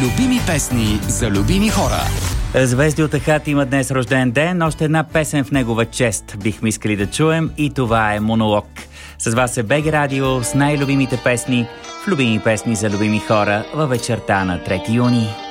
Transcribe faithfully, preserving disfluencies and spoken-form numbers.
Любими песни за любими хора. Звезди от Ахат има днес рожден ден. Още една песен в негова чест бихме искали да чуем и това е Монолог. С вас е БГ Радио с най-любимите песни в любими песни за любими хора във вечерта на трети юни.